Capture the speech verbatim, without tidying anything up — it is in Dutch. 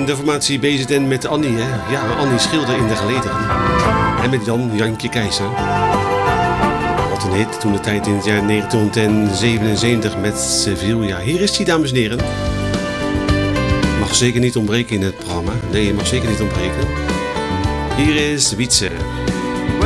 de formatie B Z N met Annie, hè? Ja, Annie Schilder in de gelederen. En met Jan Jantje Keizer. Wat een hit toen de tijd in het jaar negentien zevenenzeventig met Sevilla. Hier is hij, dames en heren. Mag zeker niet ontbreken in het programma. Nee, je mag zeker niet ontbreken. Hier is Wietse.